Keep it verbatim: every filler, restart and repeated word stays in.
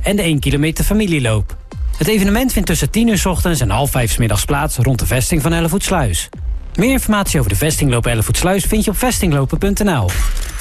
en de één kilometer familieloop. Het evenement vindt tussen tien uur 's ochtends en half vijf 's middags plaats rond de vesting van Hellevoetsluis. Meer informatie over de vestingloop Hellevoetsluis vind je op vestinglopen punt n l.